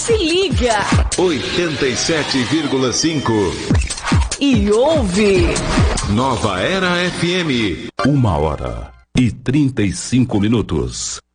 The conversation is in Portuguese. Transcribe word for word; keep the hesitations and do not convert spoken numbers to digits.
Se liga. oitenta e sete vírgula cinco. E ouve. Nova Era F M. Uma hora e trinta e cinco minutos.